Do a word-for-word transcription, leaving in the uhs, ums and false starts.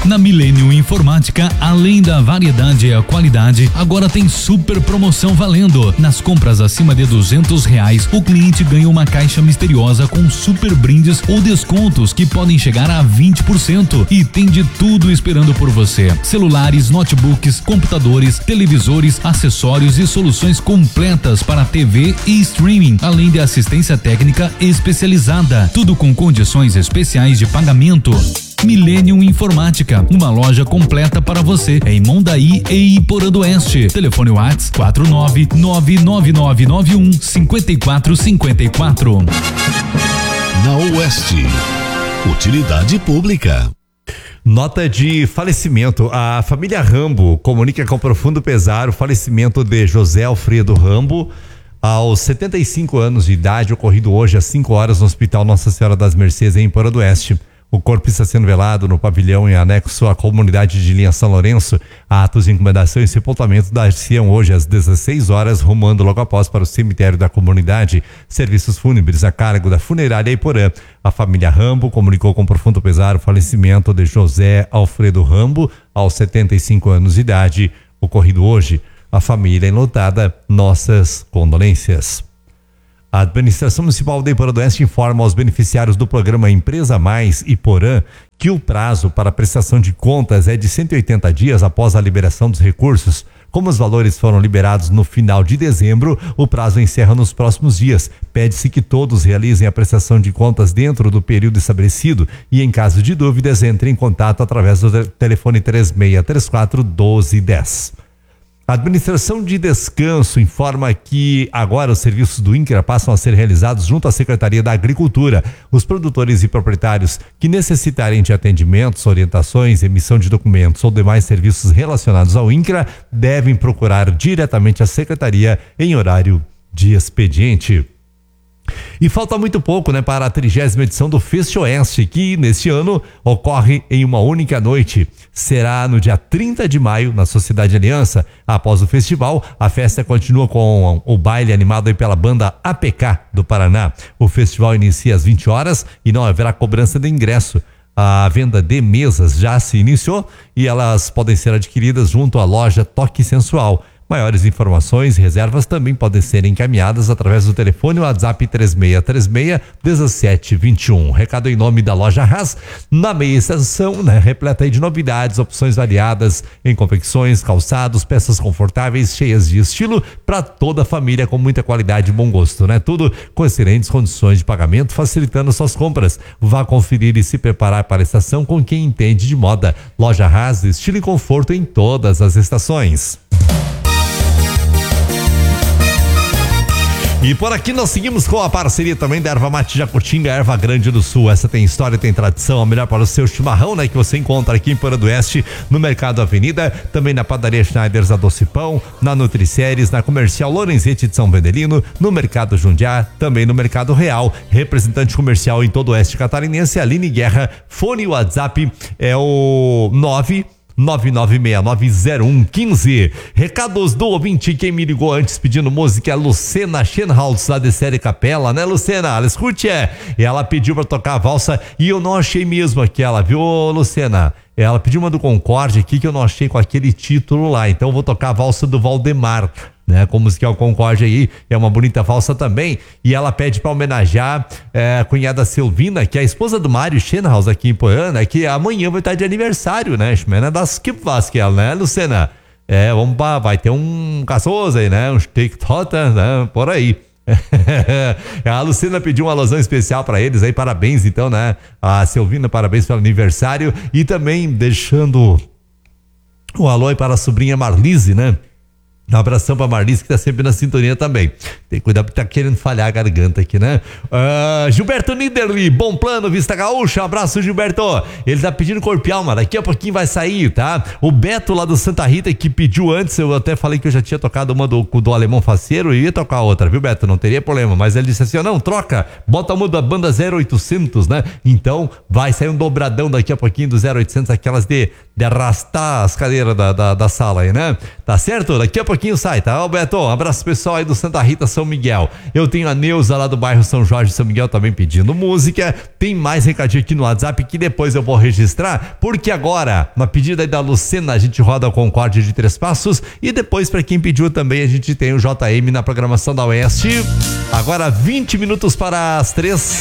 Na Millennium Informática, além da variedade e a qualidade, agora tem super promoção valendo. Nas compras acima de duzentos reais, o cliente ganha uma caixa misteriosa com super brindes ou descontos que podem chegar a vinte por cento. E tem de tudo esperando por você: celulares, notebooks, computadores, televisores, acessórios e soluções completas para T V e streaming, além de assistência técnica especializada. Tudo com condições especiais de pagamento. Millennium Informática, uma loja completa para você em Mondaí e Iporã do Oeste. Telefone WhatsApp quatro nove nove nove nove nove um cinco quatro cinco quatro. Na Oeste, utilidade pública. Nota de falecimento. A família Rambo comunica com profundo pesar o falecimento de José Alfredo Rambo, aos setenta e cinco anos de idade, ocorrido hoje às cinco horas no Hospital Nossa Senhora das Mercês, em Iporã do Oeste. O corpo está sendo velado no pavilhão em anexo à comunidade de linha São Lourenço. Atos de encomendação e sepultamento dar-se-ão hoje às dezesseis horas, rumando logo após para o cemitério da comunidade. Serviços fúnebres a cargo da funerária Iporã. A família Rambo comunicou com profundo pesar o falecimento de José Alfredo Rambo, aos setenta e cinco anos de idade, ocorrido hoje. A família enlutada, nossas condolências. A Administração Municipal de Iporã do Oeste informa aos beneficiários do programa Empresa Mais Iporã que o prazo para a prestação de contas é de cento e oitenta dias após a liberação dos recursos. Como os valores foram liberados no final de dezembro, o prazo encerra nos próximos dias. Pede-se que todos realizem a prestação de contas dentro do período estabelecido e, em caso de dúvidas, entrem em contato através do telefone três seis três quatro um dois um zero. A Administração de Descanso informa que agora os serviços do INCRA passam a ser realizados junto à Secretaria da Agricultura. Os produtores e proprietários que necessitarem de atendimentos, orientações, emissão de documentos ou demais serviços relacionados ao INCRA devem procurar diretamente a Secretaria em horário de expediente. E falta muito pouco, né, para a trigésima edição do Festioeste, que neste ano ocorre em uma única noite. Será no dia trinta de maio, na Sociedade Aliança. Após o festival, a festa continua com o baile animado aí pela banda A P K do Paraná. O festival inicia às vinte horas e não haverá cobrança de ingresso. A venda de mesas já se iniciou e elas podem ser adquiridas junto à loja Toque Sensual. Maiores informações e reservas também podem ser encaminhadas através do telefone WhatsApp três seis três seis um sete dois um. Recado em nome da loja Haas, na meia estação, né? Repleta aí de novidades, opções variadas em confecções, calçados, peças confortáveis, cheias de estilo para toda a família, com muita qualidade e bom gosto, né? Tudo com excelentes condições de pagamento, facilitando suas compras. Vá conferir e se preparar para a estação com quem entende de moda. Loja Haas, estilo e conforto em todas as estações. E por aqui nós seguimos com a parceria também da Erva Mate Jacutinga, Erva Grande do Sul. Essa tem história, tem tradição, a melhor para o seu chimarrão, né? Que você encontra aqui em Iporã do Oeste, no Mercado Avenida, também na Padaria Schneiders a Doce Pão, na Nutriceres, na Comercial Lorenzetti de São Vendelino, no Mercado Jundiá, também no Mercado Real. Representante comercial em todo o Oeste Catarinense, Aline Guerra. Fone WhatsApp é o nove nove nove seis nove zero um um cinco. Recados do ouvinte, quem me ligou antes pedindo música é a Lucena Schenhaus, lá de Série Capela, né, Lucena? Ela escute, é. E ela pediu pra tocar a valsa e eu não achei mesmo aquela, viu, Lucena? Ela pediu uma do Concorde aqui que eu não achei com aquele título lá, então eu vou tocar a valsa do Valdemar, né, com música ao Concorde aí, é uma bonita valsa também, e ela pede para homenagear é, a cunhada Silvina, que é a esposa do Mário Schenhaus aqui em Iporã, né, que amanhã vai estar de aniversário, né, Ximena das Kipvaskel, né, Lucena? É, vamos pra, vai ter um caçoso aí, né, um TikTok, né, por aí. A Lucena pediu uma alusão especial para eles aí, parabéns então, né, a Silvina, parabéns pelo aniversário, e também deixando o alô aí para a sobrinha Marlise, né. Um abração pra Marlise, que tá sempre na sintonia também. Tem que cuidar porque tá querendo falhar a garganta aqui, né? Uh, Gilberto Niederli, Bom Plano, Vista Gaúcha, um abraço, Gilberto. Ele tá pedindo corpo e alma, daqui a pouquinho vai sair, tá? O Beto lá do Santa Rita, que pediu antes, eu até falei que eu já tinha tocado uma do, do Alemão Faceiro e ia tocar outra, viu, Beto? Não teria problema, mas ele disse assim, ó, não, troca, bota uma da banda zero oitocentos, né? Então vai sair um dobradão daqui a pouquinho do zero oitocentos, aquelas de de arrastar as cadeiras da, da, da sala aí, né? Tá certo? Daqui a pouquinho sai, tá? Ô Beto, um abraço pessoal aí do Santa Rita, São Miguel. Eu tenho a Neuza lá do bairro São Jorge, São Miguel também pedindo música. Tem mais recadinho aqui no WhatsApp que depois eu vou registrar, porque agora, uma pedida aí da Lucena, a gente roda a Concórdia de Três Passos e depois pra quem pediu também a gente tem o J M na programação da Oeste. Agora vinte minutos para as três.